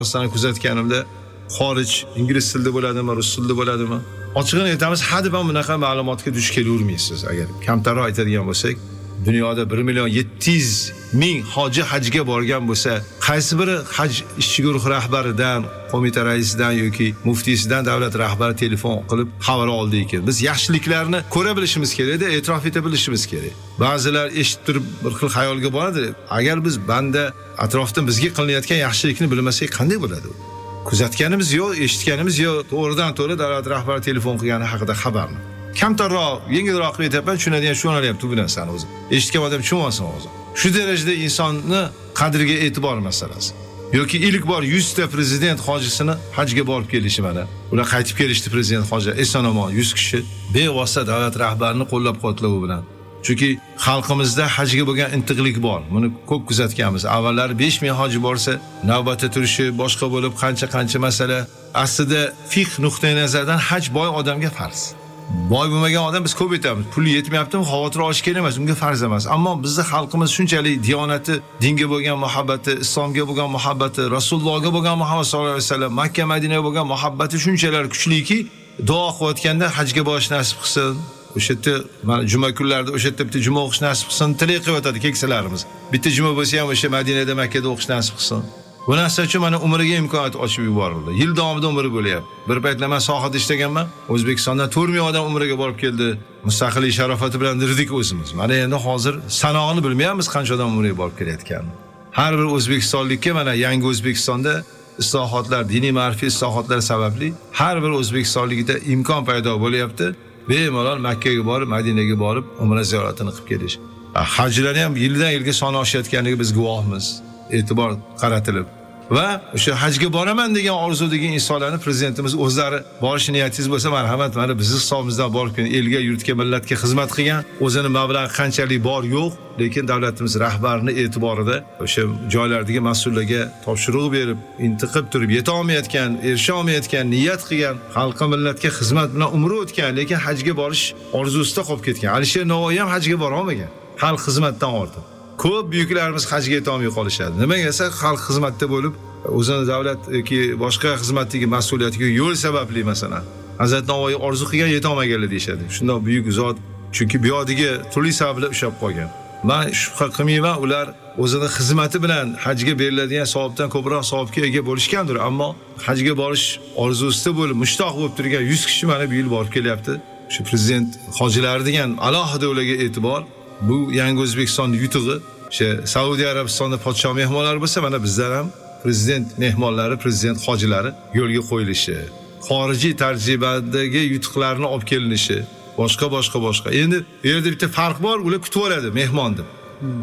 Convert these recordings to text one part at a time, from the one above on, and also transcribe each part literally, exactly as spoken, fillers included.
Sana kuzatganimda xorij ingliz tilida bo'ladimi, rus tilida bo'ladimi? Ochig'ini aytamiz, hadeb ham bunaqa ma'lumotga duch kelavermaysiz. Agar kamtarroq aytadigan bo'lsak, dunyoda bir million yetti yuz ming hoji hajga borgan bo'lsa, qaysi biri haj ishchi guruh rahbaridan, qo'mita raisidan yoki muftiysidan davlat rahbari telefon qilib xabar oldi ekan? Biz yaxshiliklarni ko'ra bilishimiz kerak-da, e'tirof eta bilishimiz kerak. Ba'zilar eshitib turib bir xil xayolga boradi. Agar biz banda atrofda bizga qilinayotgan yaxshilikni bilmasak qanday bo'ladi? Kuzatganimiz yo'q, eshitganimiz yo'q, to'g'ridan to'g'ri davlat rahbari telefon qilgani haqida xabarni. Kamtarroq, yengilroq qilib aytaman, tushunadigan tushunalyapti bu narsani o'zi. Eshitgan odam tushunmasin o'zi. Shu darajada insonni qadriga e'tibor masalasi. Yoki ilk bor yuz ta prezident hojisini hajga borib kelishi mana. Ular qaytib kelishdi prezident hoji, eson-omon yuz kishi bevosita davlat rahbarini qo'llab-quvvatlavi bilan. Chunki xalqimizda hajga bo'lgan intiqlik bor. Buni ko'p kuzatganmiz. Avvallari besh ming hoji borsa, navbatda turishi boshqa bo'lib qancha-qancha masala. Aslida fiqh nuqtai nazaridan haj boy odamga farz. Boy bo'lmagan odam biz ko'p aytamiz. Puli yetmayaptimi, xavotir olish kerak emas, unga farz emas. Ammo bizning xalqimiz shunchalik diyonati, dinga bo'lgan muhabbati, islomga bo'lgan muhabbati, Rasulullohga bo'lgan Muhammad sallallohu alayhi vasallam, Makka, Madinaga bo'lgan muhabbati shunchalar kuchliki, duo qilayotganda hajga borish nasib qilsin. O'sha yerda mana juma kunlarida o'sha yerda bitta juma o'qish nasib qilsin, tilak qilib o'tadi keksalarimiz. Bitta juma bo'lsa ham o'sha Madinada, Makkada o'qish nasib qilsin. Bu narsa uchun mana umriga imkoniyat ochib yuborildi. Yil davomida umri bo'lyapti. Bir paytlar men sohada ishlaganman. O'zbekistondan to'rt ming odam umriga borib keldi. Mustaqillik sharofati bilan dirdik o'zimiz. Mana endi hozir sanog'ini bilmaymiz qancha odam umriga borib kelayotganini. Har bir o'zbekistonlikka mana yangi O'zbekistonda islohotlar, diniy ma'rifiy islohotlar sababli har bir o'zbekistonlikda imkon paydo bo'lyapti. Bemalol Makkaga borib, Madinaga borib umra ziyoratini qilib kelish. Hajlar ham yildan yilga soni oshayotganiga biz guvohmiz. E'tibor qaratilib va o'sha hajga boraman degan orzudagi insonlarni prezidentimiz o'zlari borish niyatingiz bo'lsa, marhamat, mana bizning hisobimizdan borib kelin, elga, yurtga, millatga xizmat qilgan, o'zini mablag'i qanchalik bor yo'q, lekin davlatimiz rahbarining e'tiborida o'sha joylardagi mas'ullarga topshiriq berib, intiqib turib yeta olmayotgan, erisha olmayotgan, niyat qilgan, xalqqa, millatga xizmat bilan umri o'tgan, lekin hajga borish orzusida qolib ketgan. Alisher Navoiy ham hajga bora olmagan, xalq xizmatdan ortib. Ko'p buyuklarimiz hajga yeta olmay qolishadi. Nimaga desa, xalq xizmatda bo'lib, o'zini davlat yoki boshqa xizmatdagi mas'uliyatiga yo'l sababli masalan, Hazrat Navoiy orzu qilgan yeta olmaganlar deyshadi. Shunday buyuk zot, chunki bu yodiga turli sabablar ushlab qolgan. Men shubha qilmayman, ular o'zini xizmati bilan hajga beriladigan savobdan ko'proq savobga ega bo'lishgandir, ammo hajga borish orzusida bo'lib, mushtoq bo'lib turgan yuz kishi mana bu yil borib kelyapti. Shu prezident hojilari degan alohida ularga e'tibor. Bu yangi O'zbekiston yutug'i. O'sha Saudiya Arabistonda podshoh mehmonlari bo'lsa, mana bizlar ham prezident mehmonlari, prezident hojilari yo'lga qo'yilishi, xorijiy tarjibadagi yutuqlarni olib kelinishi, boshqa boshqa boshqa. Endi bu yerda bitta farq bor, ular kutib oladi mehmon deb.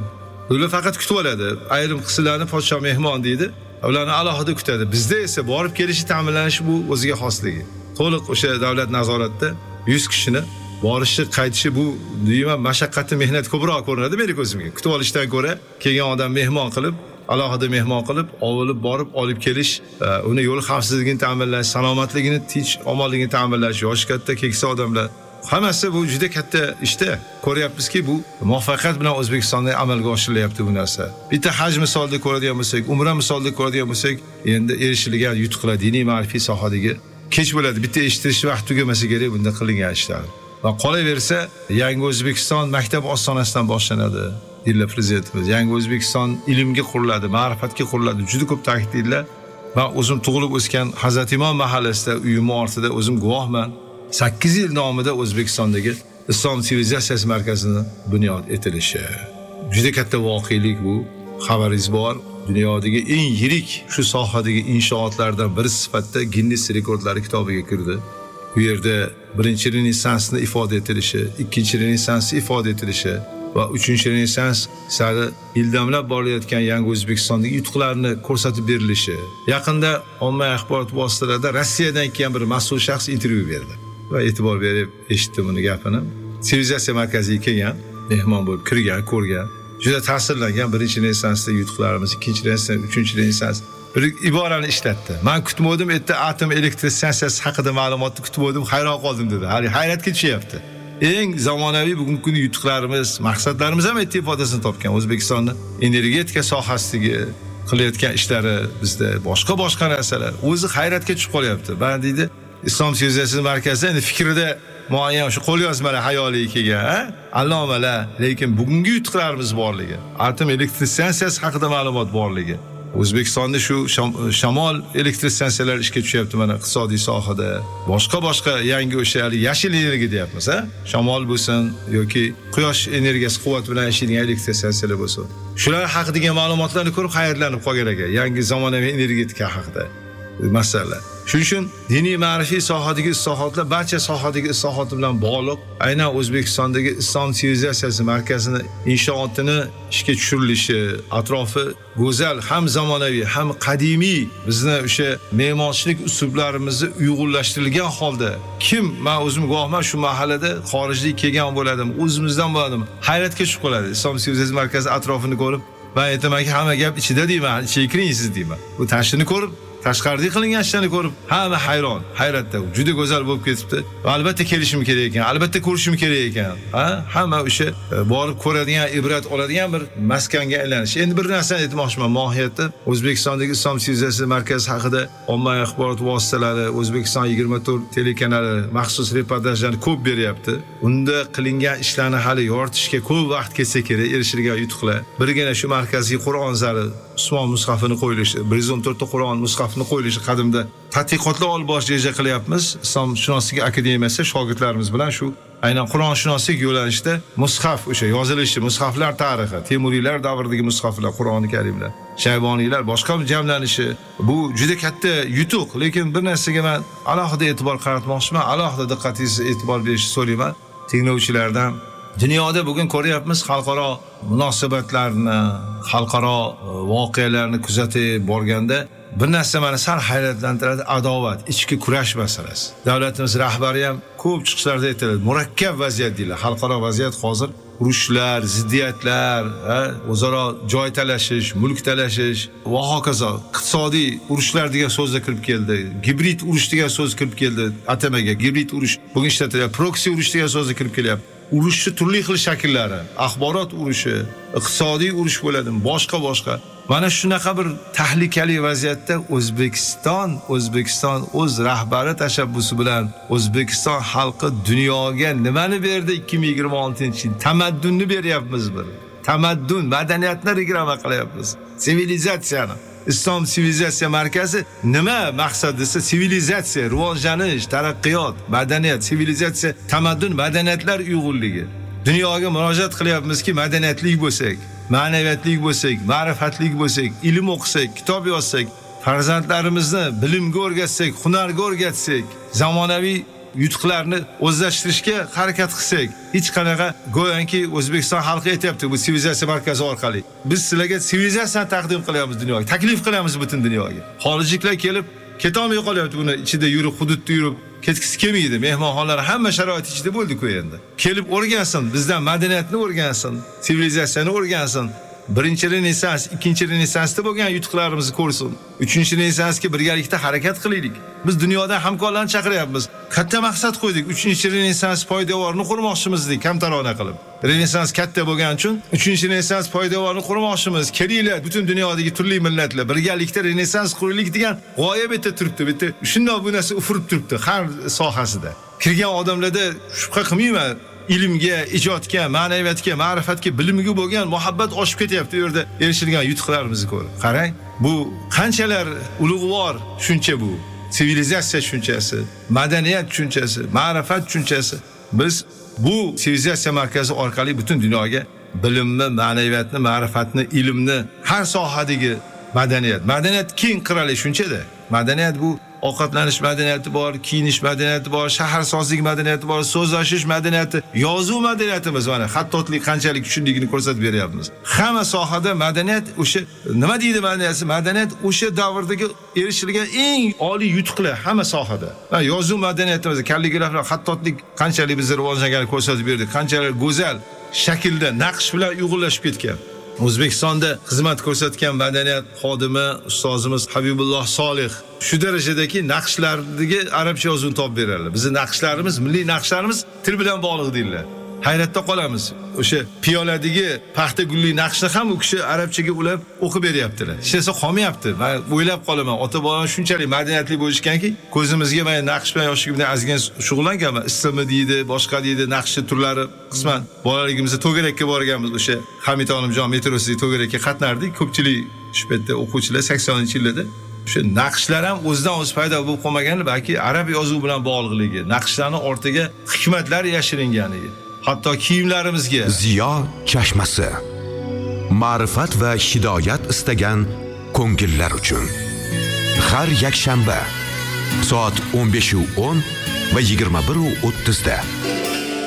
Ular faqat kutib oladi. Ayrim qismlarni podshoh mehmon deydi, ularni alohida kutadi. Bizda esa borib kelishi, ta'minlanishi bu o'ziga xosligi. To'liq o'sha davlat nazoratida yuz kishini borishi, qaytishi bu deyman mashaqqatli mehnat ko'proq ko'rinadi meni ko'zimga. Kutib olishdan ko'ra kelgan odam mehmon qilib, alohida mehmon qilib, olib borib olib kelish, uni yo'l xavfsizligini ta'minlash, salomatligini, tinch, omonligini ta'minlash, yosh katta, keksa odamlar hammasi bu juda katta ishda. Ko'ryapmizki, bu muvaffaqiyat bilan O'zbekistonda amalga oshirilyapti bu narsa. Bitta haj misolida ko'radigan bo'lsak, umra misolida ko'radigan bo'lsak, endi erishilgan yutuqlar diniy ma'rifiy sohadagi kech bo'ladi. Bitta eshitish vaqti tugamasa kerak bunda qilingan ishlar. Va qolaversa, yangi O'zbekiston maktab ostonasidan boshlanadi. Deydilar prezidentimiz. Yangi O'zbekiston ilmga quriladi, ma'rifatga quriladi. Juda ko'p ta'kidlaydilar. Men o'zim tug'ilib o'sgan Hazrat Imom mahallasida, uyim ortida o'zim guvohman. sakkiz yil davomida O'zbekistondagi Islom sivilizatsiyasi markazini bunyod etilishi. Juda katta voqelik bu. Xabaringiz bor. Dunyodagi eng yirik shu sohadagi inshootlardan biri sifatida Guinness rekordlari kitobiga kirdi. Bu yerda birinchi renessansni ifoda etilishi, ikkinchi renessansni ifoda etilishi va uchinchi renessans sari ildamlab borayotgan yangi O'zbekistondagi yutuqlarni ko'rsatib berilishi. Yaqinda ommaviy axborot vositalarida Rossiyadan kelgan bir mas'ul shaxs intervyu berdi va e'tibor berib eshitdim uni gapini. Sivilizatsiya markaziga kelgan, mehmon bo'lib kirgan, ko'rgan, juda ta'sirlangan birinchi renessansdagi yutuqlarimiz, ikkinchi renessans, uchinchi renessans bir iborani ishlatdi. Men kutmadim, erta atom elektr stansiyasi haqida ma'lumotni kutmadim, hayron qoldim dedi. Hali hayratga tushyapti. Eng zamonaviy bugungi kunda yutuqlarimiz, maqsadlarimiz ham erta ifodasini topgan. O'zbekistonning energetika sohasidagi qilayotgan ishlari bizda boshqa boshqa narsalar o'zi hayratga tushib qolyapti. Ben deydi Islom sivilizatsiyasi markazida endi fikrida muayyan shu qo'lyozmalar hayoliga kelgan, ha? Allomalar, lekin bugungi yutuqlarimiz borligi, atom elektr stansiyasi haqida ma'lumot borligi. O'zbekistonda shu shamol elektr stansiyalari ishga tushyapti mana iqtisodiy sohada. Boshqa boshqa yangi o'sha yashil energiya deyapmiz, ha? Shamol bo'lsin yoki quyosh energiyasi quvvat bilan ishlaydigan elektr stansiyalar bo'lsin. Shular haqidagi ma'lumotlarni ko'rib hayratlanib qolgan ekan, yangi zamonaviy energetika haqida masalalar. Shuning uchun diniy ma'rifiy sohadagi islohotlar barcha sohadagi islohot bilan bog'liq. Aynan O'zbekistondagi Islom sivilizatsiyasi markazini inshootini ishga tushirilishi, atrofi go'zal, ham zamonaviy, ham qadimiy, bizni o'sha me'morchilik uslublarimizni uyg'unlashtirilgan holda kim, men o'zim guvohman, shu mahallada xorijlik kelgan bo'ladim, o'zimizdan bo'ladim, hayratga tushib qoladi. Islom sivilizatsiyasi markazi atrofini ko'rib, men aytamanki, hamma gap ichida deyman, ichiga kiring siz deyman. Bu tashini ko'rib, tashqarida qilingan ishlarni ko'rib hamma hayron, hayratda. Juda go'zal bo'lib ketibdi. Albatta kelishim kerak ekan, albatta ko'rishim kerak ekan. Ha? Hamma o'sha borib ko'radigan, ibrat oladigan bir maskanga aylanish. Endi bir narsani aytmoqchiman, mohiyatda O'zbekistondagi Islom sivilizatsiyasi markazi haqida ommaviy axborot vositalari, O'zbekiston yigirma to'rt telekanali maxsus reportajlarni ko'p beryapti. Unda qilingan ishlarni hali yoritishga ko'p vaqt ketsa kerak, erishilgan yutuqlar. Birgina shu markaziy Qur'on zali Usmon mushafini qo'yilishi, bir yuz o'n to'rt ta Qur'on mushafini qo'yilishi qadimda tadqiqotlar olib borish reja qilyapmiz. Islom shunosligi akademiyasi shogirdlarimiz bilan shu aynan Qur'on shunoslik yo'nalishida mushaf, o'sha yozilishi, mushaflar tarixi, Temuriylar davridagi mushaflar, Qur'oni Karimlar, Shayboniylar, boshqa jamlanishi, bu juda katta yutuq. Lekin bir narsaga men alohida e'tibor qaratmoqchiman, alohida diqqatingizni e'tibor berishni so'rayman tinglovchilardan. Dunyoda bugun ko'ryapmiz xalqaro munosabatlarni, xalqaro voqealarni kuzatib borganda bir narsa meni sal hayratlantiradi, adovat, ichki kurash masalasi. Davlatimiz rahbari ham ko'p chiqishlarda aytadi, murakkab vaziyat deydilar. Xalqaro vaziyat hozir urushlar, ziddiyatlar, o'zaro joy talashish, mulk talashish va hokazo. Iqtisodiy urushlar degan so'zga kirib keldi. Gibrid urush degan so'z kirib keldi atamaga. Gibrid urush bugun ishlatilyapti. Proksi urush degan so'zga kirib kelyapti. Urushni turli xil shakllari, axborot urushi, iqtisodiy urush bo'ladi, boshqa boshqa. Mana shunaqa bir tahlikali vaziyatda O'zbekiston, O'zbekiston o'z rahbari tashabbusi bilan O'zbekiston xalqi dunyoga nimani berdi ikki ming yigirma oltinchi yil? Tamaddunni beryapmiz bir. Tamaddun, madaniyatni reklama qilyapmiz. Sivilizatsiyani. Islom sivilizatsiya markazi nima maqsad desa, sivilizatsiya, rivojlanish, taraqqiyot, madaniyat, sivilizatsiya, tamaddun, madaniyatlar uyg'unligi. Dunyoga murojaat qilyapmizki, madaniyatli bo'lsak, ma'naviyatli bo'lsak, ma'rifatli bo'lsak, ilm o'qisak, kitob yozsak, farzandlarimizni bilimga o'rgatsak, hunarga o'rgatsak, zamonaviy yutuqlarni o'zlashtirishga harakat qilsak, hech qanaqa go'yoki O'zbekiston xalqi aytayapti bu sivilizatsiya markazi orqali. Biz sizlarga sivilizatsiyani taqdim qilyapmiz dunyoga, taklif qilamiz butun dunyoga. Xorijliklar kelib ketolmay qolyapti, buni ichida yurib, hududda yurib ketgisi kelmaydi. Mehmonxonalar hamma sharoit ichida bo'ldi-ku endi. Kelib o'rgansin, bizdan madaniyatni o'rgansin, sivilizatsiyani o'rgansin. Birinchi Renessans, ikkinchi Renessansda bo'lgan yutuqlarimizni ko'rsin. Uchinchi Renessansga birgalikda harakat qilaylik. Biz dunyodan hamkorlarni chaqiryapmiz. Katta maqsad qo'ydik. Uchinchi Renessans poydevorini qurmoqchimiz dedik, kamtarona qilib. Renessans katta bo'lgani uchun uchinchi Renessans poydevorini qurmoqchimiz. Kelinglar, butun dunyodagi turli millatlar birgalikda Renessans quraylik degan g'oya bitta turibdi. Bitta shundoq bu narsa ufurib turibdi har sohasida. Kirgan odamlarda shubha qilmayman. Ilmga, ijodga, ma'naviyatga, ma'rifatga, bilimga bo'lgan muhabbat oshib ketyapti u yerda erishilgan yutuqlarimizni ko'rib. Qarang, bu qanchalar ulug'vor tushuncha bu. Sivilizatsiya tushunchasi, madaniyat tushunchasi, ma'rifat tushunchasi. Biz bu sivilizatsiya markazi orqali butun dunyoga bilimni, ma'naviyatni, ma'rifatni, ilmni, har sohadagi madaniyat. Madaniyat keng qirali tushunchada. Madaniyat bu ovqatlanish madaniyati bor, kiyinish madaniyati bor, shaharsozlik madaniyati bor, so'zlashish madaniyati, yozuv madaniyatimiz mana xattotlik qanchalik tushunligini ko'rsatib beryapmiz. Hamma sohada madaniyat o'sha nima deydi madaniyat? Madaniyat o'sha davrdagi erishilgan eng oliy yutuqlar hamma sohada. Va yozuv madaniyatimiz, kalligraflar, xattotlik qanchalik biz rivojlanganini ko'rsatib berdi, qanchalik go'zal shaklda naqsh bilan uyg'unlashib ketgan. O'zbekistonda xizmat ko'rsatgan madaniyat xodimi ustozimiz Habibulloh Solih shu darajadagi naqshlardagi arabcha yozuvni topib beradilar. Bizning naqshlarimiz, milliy naqshlarimiz til bilan bog'liq deydilar. hayratda qolamiz. O'sha piyoladagi paxta gulli naqshni ham u kishi arabchaga ulab o'qib beryaptilar. Hech narsa qolmayapti. Men o'ylab qolaman, ota-bolam shunchalik madaniyatli bo'lishganki, ko'zimizga men naqsh bilan yoshligimda ozgina shug'ullanganman. Islimi deydi, boshqa deydi, naqshi turlari qisman bolaligimizda to'garakka borganmiz. O'sha Hamid Olimjon metrosidagi to'garakka qatnardik. Ko'pchilik shu paytda o'quvchilar saksoninchi yillarda o'sha naqshlar ham o'zidan o'zi paydo bo'lib qolmagani, balki arab yozuvi bilan bog'liqligi, naqshlarning ortiga hikmatlar yashiringanligi. Hatto kiyimlarimizga Ziyo chashmasi. Ma'rifat va hidoyat istagan ko'ngillar uchun. Har yakshanba soat o'n besh o'n va yigirma bir o'ttiz da